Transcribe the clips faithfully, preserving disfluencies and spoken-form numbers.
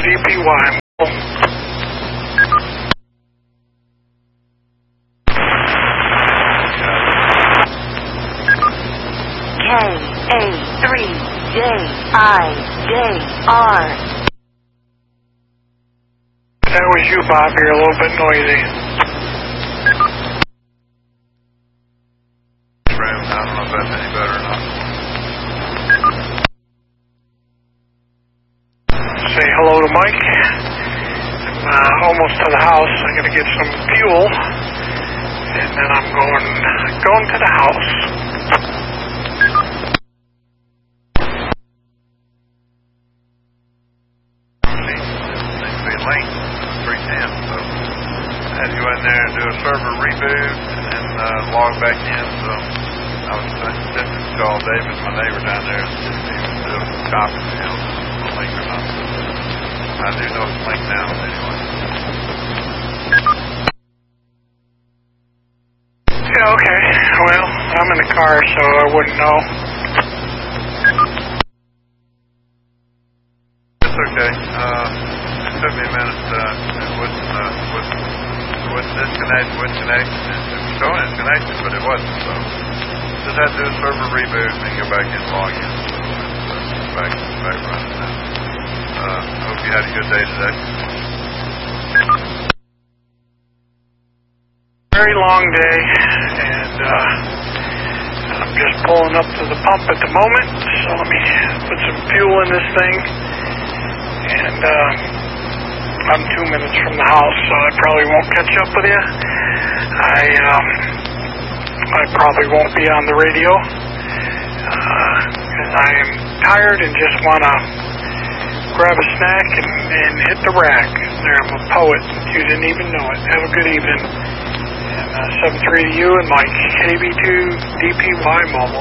D P Y. K A three J I J R. That was you, Bob. You're a little bit noisy. I don't know if that's any better or not. Say hello to Mike. I'm uh, almost to the house. I'm going to get some fuel, and then I'm going going to the house. Needs to be linked three ten, so I had to go in there and do a server reboot and then uh, log back in. So I was tempted to call David, my neighbor down there, and see if he was still copying me on the link or not. I do know it's linked now, anyway. Yeah, okay. Well, I'm in the car, so I wouldn't know. It's okay. Uh, it took me a minute. Uh, it wouldn't, uh, wouldn't, wouldn't disconnect, wouldn't connect. It, it was showing it's connected, but it wasn't, so just had to do a server reboot and go back in and log in. So it's uh, back, back running now. Uh, hope you had a good day today. Very long day, and uh, I'm just pulling up to the pump at the moment, so let me put some fuel in this thing, and uh, I'm two minutes from the house, so I probably won't catch up with you. I, um, I probably won't be on the radio, uh, and I am tired and just want to grab a snack and, and hit the rack. There, I'm a poet. You didn't even know it. Have a good evening. And uh, seven three to you and Mike, K B two D P Y Mobile.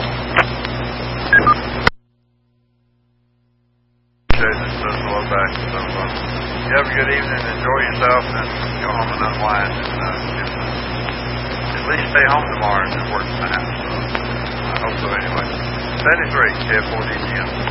Okay, this does go back. So uh, you have a good evening. Enjoy yourself and go home and unwind. And uh, get, at least stay home tomorrow and work from the house. So I hope so anyway. seventy-three K F four D T M.